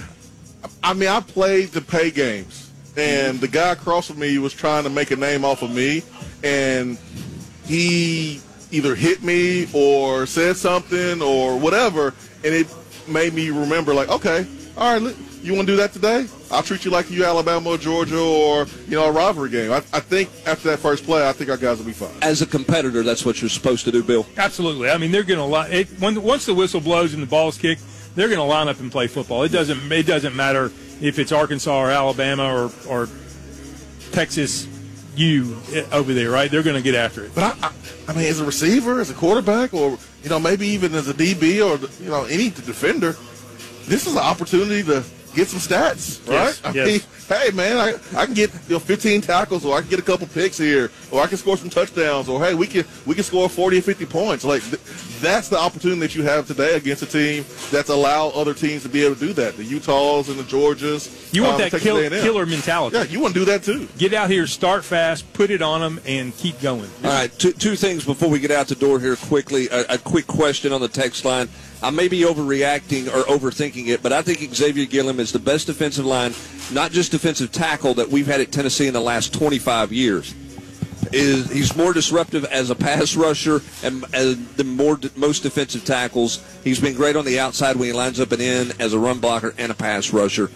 I mean, I played the pay games, and the guy across from me was trying to make a name off of me, and he either hit me or said something or whatever, and it made me remember, like, okay, all right, you want to do that today? I'll treat you like you Alabama or Georgia or, you know, a rivalry game. I, I think after that first play, I think our guys will be fine. As a competitor, that's what you're supposed to do, Bill. Absolutely. I mean, they're going to line it when once the whistle blows and the ball's kicked, they're going to line up and play football. It doesn't it doesn't matter if it's Arkansas or Alabama or or Texas U over there, right? They're going to get after it. But I, I, I mean, as a receiver, as a quarterback, or, you know, maybe even as a D B or, you know, any defender, this is an opportunity to get some stats, right? Yes, I yes. mean, hey, man, I, I can get, you know, fifteen tackles, or I can get a couple picks here, or I can score some touchdowns, or, hey, we can we can score forty or fifty points. Like, th- that's the opportunity that you have today against a team that's allowed other teams to be able to do that, the Utahs and the Georgias. You want um, that kill, killer mentality. Yeah, you want to do that too. Get out here, start fast, put it on them, and keep going. All right, two, two things before we get out the door here quickly. A, a quick question on the text line. I may be overreacting or overthinking it, but I think Xavier Gilliam is the best defensive line, not just defensive tackle, that we've had at Tennessee in the last twenty-five years. Is he's more disruptive as a pass rusher and as the more most defensive tackles. He's been great on the outside when he lines up and in as a run blocker and a pass rusher.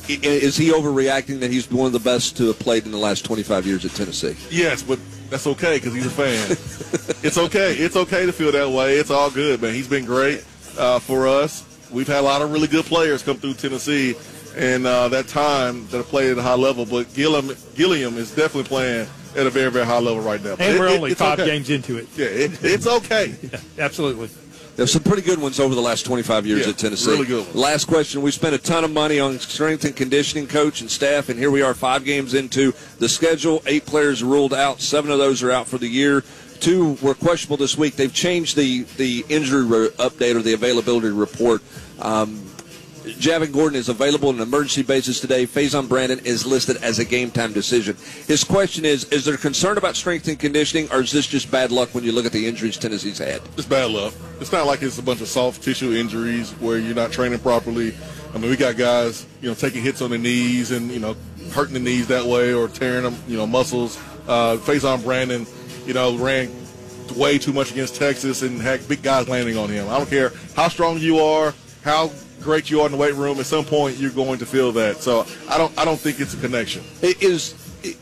Is he overreacting that he's one of the best to have played in the last twenty-five years at Tennessee? Yes, but that's okay because he's a fan. It's okay. It's okay to feel that way. It's all good, man. He's been great uh, for us. We've had a lot of really good players come through Tennessee in uh, that time that have played at a high level, but Gilliam, Gilliam is definitely playing at a very, very high level right now. But and it, we're it, only five okay. games into it. Yeah, it, it's okay. Yeah, absolutely. There's some pretty good ones over the last twenty-five years yeah, at Tennessee. Really good ones. Last question. We spent a ton of money on strength and conditioning coach and staff, and here we are five games into the schedule. Eight players ruled out. Seven of those are out for the year. Two were questionable this week. They've changed the, the injury re- update or the availability report. Um, Javon Gordon is available on an emergency basis today. Faison Brandon is listed as a game-time decision. His question is, is there concern about strength and conditioning, or is this just bad luck when you look at the injuries Tennessee's had? It's bad luck. It's not like it's a bunch of soft tissue injuries where you're not training properly. I mean, we got guys, you know, taking hits on the knees and, you know, hurting the knees that way or tearing them, you know, muscles. Uh, Faison Brandon, you know, ran way too much against Texas and had big guys landing on him. I don't care how strong you are, how great you are in the weight room. At some point, you're going to feel that. So I don't, I don't think it's a connection. Is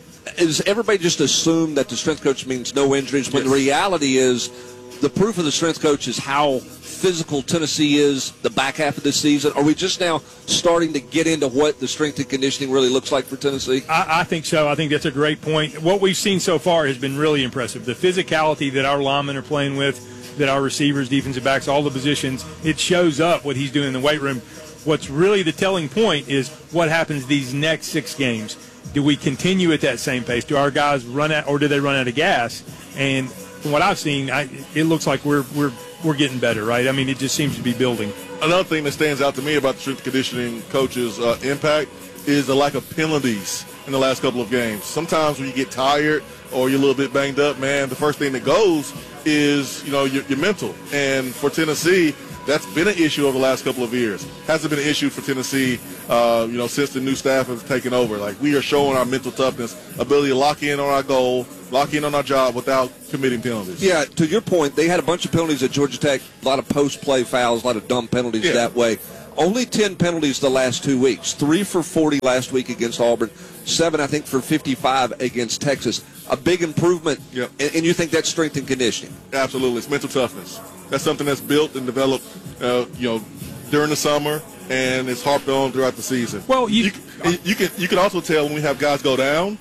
is everybody just assume that the strength coach means no injuries when yes. the reality is the proof of the strength coach is how physical Tennessee is the back half of the season? Are we just now starting to get into what the strength and conditioning really looks like for Tennessee? I, I think so. I think that's a great point. What we've seen so far has been really impressive. The physicality that our linemen are playing with, that our receivers, defensive backs, all the positions, it shows up what he's doing in the weight room. What's really the telling point is what happens these next six games. Do we continue at that same pace? Do our guys run out, or do they run out of gas? And from what I've seen, I, it looks like we're we're we're getting better, right? I mean, it just seems to be building. Another thing that stands out to me about the strength conditioning coach's uh, impact is the lack of penalties in the last couple of games. Sometimes when you get tired or you're a little bit banged up, man, the first thing that goes is, you know, your, your mental. And for Tennessee, that's been an issue over the last couple of years. Hasn't been an issue for Tennessee, uh, you know, since the new staff has taken over. Like, we are showing our mental toughness, ability to lock in on our goal, lock in on our job without committing penalties. Yeah, to your point, they had a bunch of penalties at Georgia Tech, a lot of post-play fouls, a lot of dumb penalties Yeah. that way. Only ten penalties the last two weeks. Three for forty last week against Auburn. Seven, I think, for fifty-five against Texas. A big improvement. Yep. And, and you think that's strength and conditioning? Absolutely. It's mental toughness. That's something that's built and developed, uh, you know, during the summer, and it's harped on throughout the season. Well, you you, you can you can also tell when we have guys go down,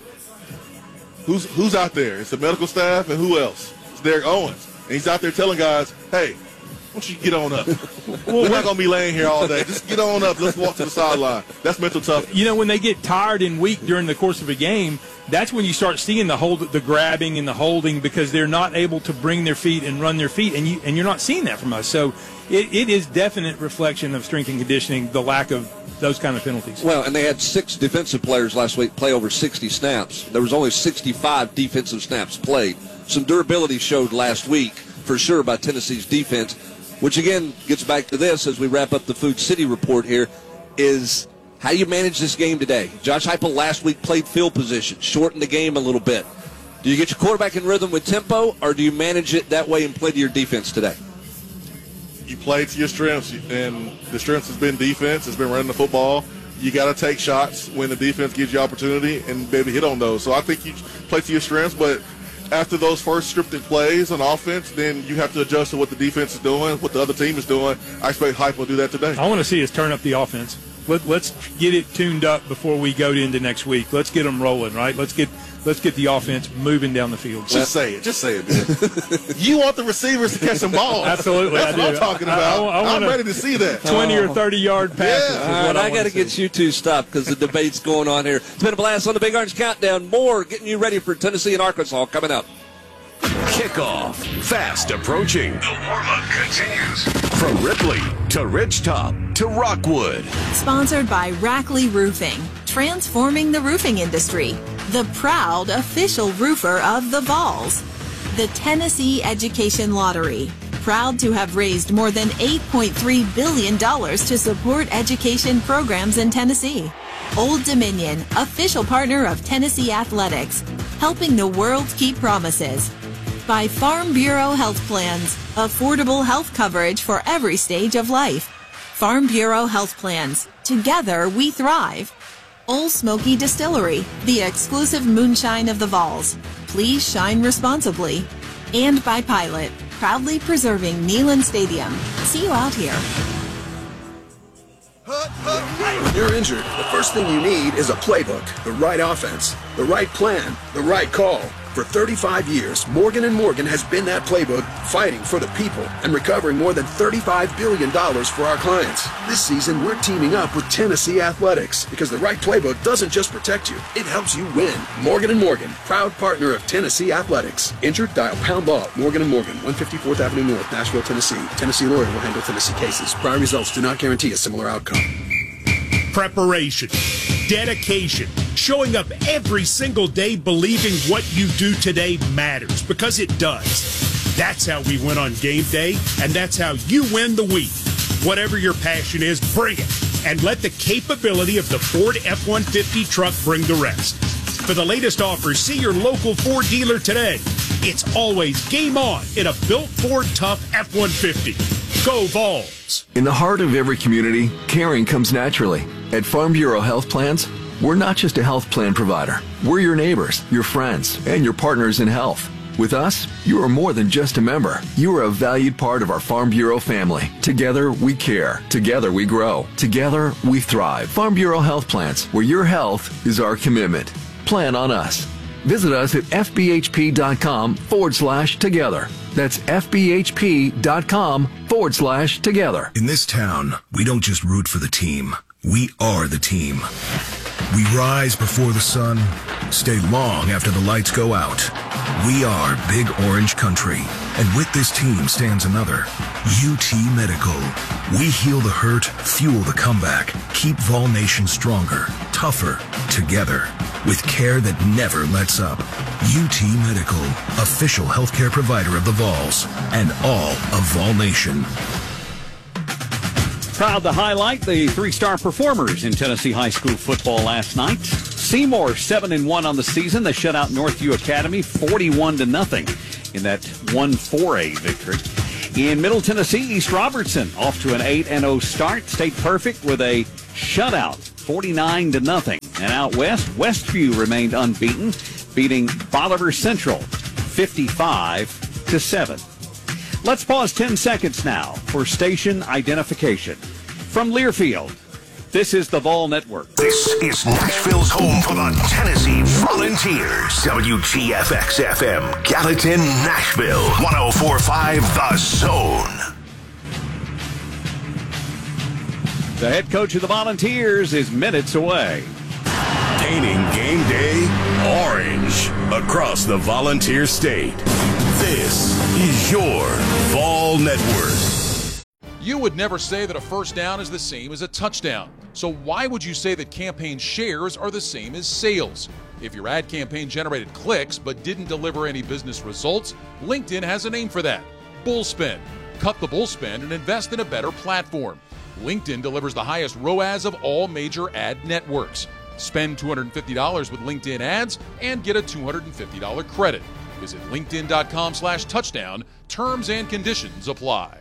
who's who's out there. It's the medical staff, and who else? It's Derek Owens, and he's out there telling guys, hey, why don't you get on up? We're not going to be laying here all day. Just get on up. Let's walk to the sideline. That's mental toughness. You know, when they get tired and weak during the course of a game, that's when you start seeing the hold, the grabbing and the holding, because they're not able to bring their feet and run their feet, and you and you're not seeing that from us. So it, it is definite reflection of strength and conditioning, the lack of those kind of penalties. Well, and they had six defensive players last week play over sixty snaps. There was only sixty-five defensive snaps played. Some durability showed last week, for sure, by Tennessee's defense, which, again, gets back to this as we wrap up the Food City report here, is how you manage this game today. Josh Heupel last week played field position, shortened the game a little bit. Do you get your quarterback in rhythm with tempo, or do you manage it that way and play to your defense today? You play to your strengths, and the strengths has been defense. It's been running the football. You got to take shots when the defense gives you opportunity and be able to hit on those. So I think you play to your strengths, but after those first scripted plays on offense, then you have to adjust to what the defense is doing, what the other team is doing. I expect Hype will do that today. I want to see us turn up the offense. Let, let's get it tuned up before we go into next week. Let's get them rolling, right? Let's get let's get the offense moving down the field. Just say it. Just say it, man. You want the receivers to catch some balls. Absolutely, That's I do. what I'm talking about. I, I, I I'm ready to see that. twenty or thirty-yard passes. Yeah. is All what right, I, I got to get you two stopped because the debate's going on here. It's been a blast on the Big Orange Countdown. More getting you ready for Tennessee and Arkansas coming up. Kickoff, fast approaching. The warm-up continues. From Ripley to Ridgetop to Rockwood. Sponsored by Rackley Roofing, transforming the roofing industry. The proud official roofer of the Vols. The Tennessee Education Lottery, proud to have raised more than eight point three billion dollars to support education programs in Tennessee. Old Dominion, official partner of Tennessee Athletics, helping the world keep promises. By Farm Bureau Health Plans, affordable health coverage for every stage of life. Farm Bureau Health Plans, together we thrive. Old Smoky Distillery, the exclusive moonshine of the Vols. Please shine responsibly. And by Pilot, proudly preserving Neyland Stadium. See you out here. When you're injured, the first thing you need is a playbook, the right offense, the right plan, the right call. For thirty-five years, Morgan and Morgan has been that playbook, fighting for the people and recovering more than thirty-five billion dollars for our clients. This season, we're teaming up with Tennessee Athletics because the right playbook doesn't just protect you, it helps you win. Morgan and Morgan, proud partner of Tennessee Athletics. Injured? Dial pound law. Morgan and Morgan, one fifty-fourth Avenue North, Nashville, Tennessee. Tennessee lawyer will handle Tennessee cases. Prior results do not guarantee a similar outcome. Preparation, dedication, showing up every single day believing what you do today matters, because it does. That's how we win on game day, and that's how you win the week. Whatever your passion is, bring it, and let the capability of the Ford F one fifty truck bring the rest. For the latest offers, see your local Ford dealer today. It's always game on in a built Ford Tough F one fifty. Go Vols! In the heart of every community, caring comes naturally. At Farm Bureau Health Plans, we're not just a health plan provider. We're your neighbors, your friends, and your partners in health. With us, you are more than just a member. You are a valued part of our Farm Bureau family. Together, we care. Together, we grow. Together, we thrive. Farm Bureau Health Plans, where your health is our commitment. Plan on us. Visit us at fbhp.com forward slash together. That's fbhp.com forward slash together. In this town, we don't just root for the team. We are the team. We rise before the sun, stay long after the lights go out. We are Big Orange Country. And with this team stands another, U T Medical. We heal the hurt, fuel the comeback, keep Vol Nation stronger. tougher together with care that never lets up. U T Medical, official healthcare provider of the Vols and all of Vol Nation. Proud to highlight the three-star performers in Tennessee high school football last night. Seymour seven and one on the season. They shut out Northview Academy forty-one to nothing in that one four A victory. In Middle Tennessee, East Robertson off to an eight and oh start. Stayed perfect with a shutout, forty-nine to nothing. And out west, Westview remained unbeaten, beating Bolivar Central fifty-five to seven. Let's pause ten seconds now for station identification. From Learfield, this is the Vol Network. This is Nashville's home for the Tennessee Volunteers. W G F X F M, Gallatin, Nashville. one oh four point five The Zone. The head coach of the Volunteers is minutes away. Painting game day orange across the Volunteer state. This is your Vol Network. You would never say that a first down is the same as a touchdown. So why would you say that campaign shares are the same as sales? If your ad campaign generated clicks but didn't deliver any business results, LinkedIn has a name for that. Bullspend. Cut the bullspend and invest in a better platform. LinkedIn delivers the highest R O A S of all major ad networks. Spend two hundred fifty dollars with LinkedIn ads and get a two hundred fifty dollars credit. Visit linkedin.com slash touchdown. Terms and conditions apply.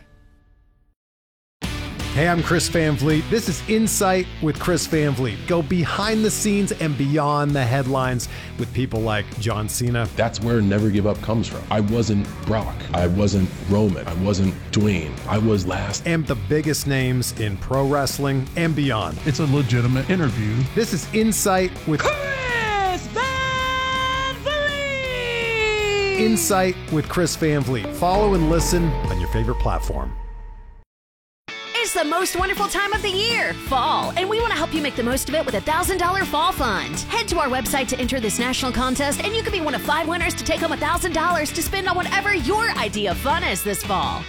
Hey, I'm Chris Van Vliet. This is Insight with Chris Van Vliet. Go behind the scenes and beyond the headlines with people like John Cena. That's where Never Give Up comes from. I wasn't Brock. I wasn't Roman. I wasn't Dwayne. I was last. And the biggest names in pro wrestling and beyond. It's a legitimate interview. This is Insight with Chris Van Vliet! Insight with Chris Van Vliet. Follow and listen on your favorite platform. It's the most wonderful time of the year, fall, and we want to help you make the most of it with a one thousand dollars fall fund. Head to our website to enter this national contest, and you could be one of five winners to take home one thousand dollars to spend on whatever your idea of fun is this fall.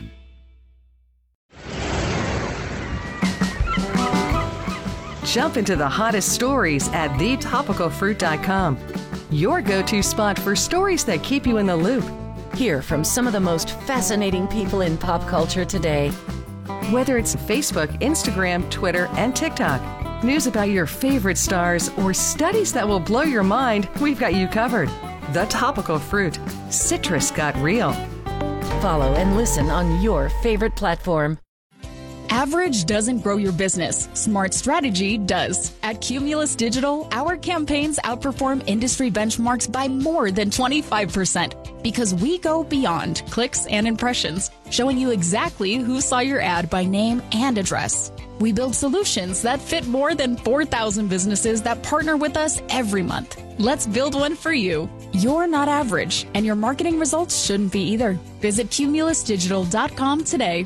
Jump into the hottest stories at the topical fruit dot com. Your go-to spot for stories that keep you in the loop. Hear from some of the most fascinating people in pop culture today. Whether it's Facebook, Instagram, Twitter, and TikTok, news about your favorite stars, or studies that will blow your mind, we've got you covered. The Topical Fruit. Citrus got real. Follow and listen on your favorite platform. Average doesn't grow your business. Smart strategy does. At Cumulus Digital, our campaigns outperform industry benchmarks by more than twenty-five percent because we go beyond clicks and impressions, showing you exactly who saw your ad by name and address. We build solutions that fit more than four thousand businesses that partner with us every month. Let's build one for you. You're not average, and your marketing results shouldn't be either. Visit cumulus digital dot com today.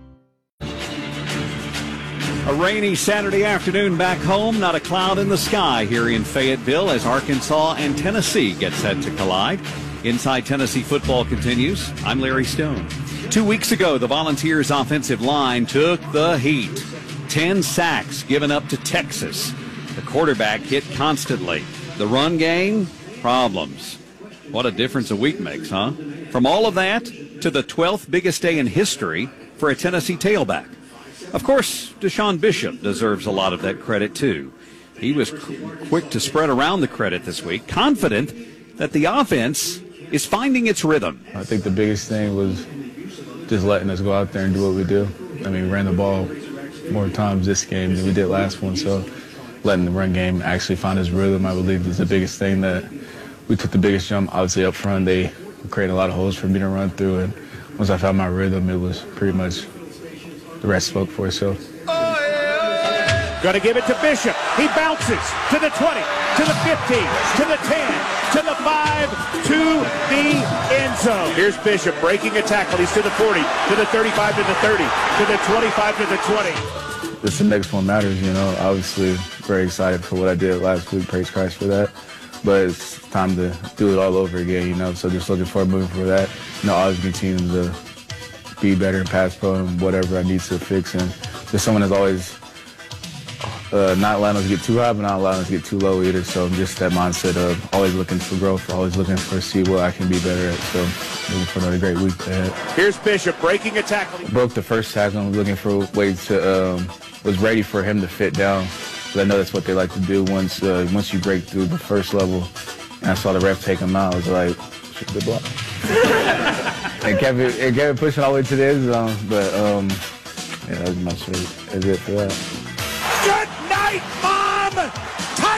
A rainy Saturday afternoon back home, not a cloud in the sky here in Fayetteville as Arkansas and Tennessee get set to collide. Inside Tennessee football continues. I'm Larry Stone. Two weeks ago, the Volunteers' offensive line took the heat. Ten sacks given up to Texas. The quarterback hit constantly. The run game, problems. What a difference a week makes, huh? From all of that to the twelfth biggest day in history for a Tennessee tailback. Of course, Deshaun Bishop deserves a lot of that credit, too. He was quick to spread around the credit this week, confident that the offense is finding its rhythm. I think the biggest thing was just letting us go out there and do what we do. I mean, we ran the ball more times this game than we did last one, so letting the run game actually find its rhythm, I believe, is the biggest thing that we took the biggest jump. Obviously, up front, they created a lot of holes for me to run through, and once I found my rhythm, it was pretty much the rest spoke for itself. Going to give it to Bishop. He bounces to the twenty, to the fifteen, to the ten, to the five, to the end zone. Here's Bishop breaking a tackle. He's to the forty, to the thirty-five, to the thirty, to the twenty-five, to the twenty. This the next one matters, you know. Obviously, very excited for what I did last week. Praise Christ for that. But it's time to do it all over again, you know. So just looking forward moving for that. You know, always continue to be better in pass pro and whatever I need to fix. And just someone that's always uh, not allowing us to get too high, but not allowing us to get too low either. So just that mindset of always looking for growth, always looking for see what I can be better at. So looking for another great week ahead. Here's Bishop breaking a tackle. Broke the first tackle. I'm looking for ways to, um, was ready for him to fit down. Because I know that's what they like to do once uh, once you break through the first level. And I saw the ref take him out. I was like, good block. and kept it, and kept it pushing all the way to the end zone. But, um, yeah, that was my shirt. That's it for that. Good night, Mom!